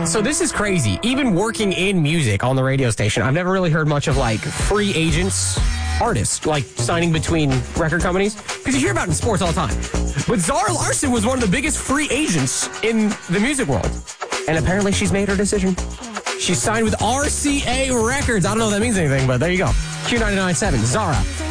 So this is crazy. Even working in music on the radio station, I've never really heard much of like free agents, artists, like signing between record companies. Because you hear about it in sports all the time. But Zara Larsson was one of the biggest free agents in the music world. And apparently she's made her decision. She's signed with RCA Records. I don't know if that means anything, but there you go. Q99.7, Zara.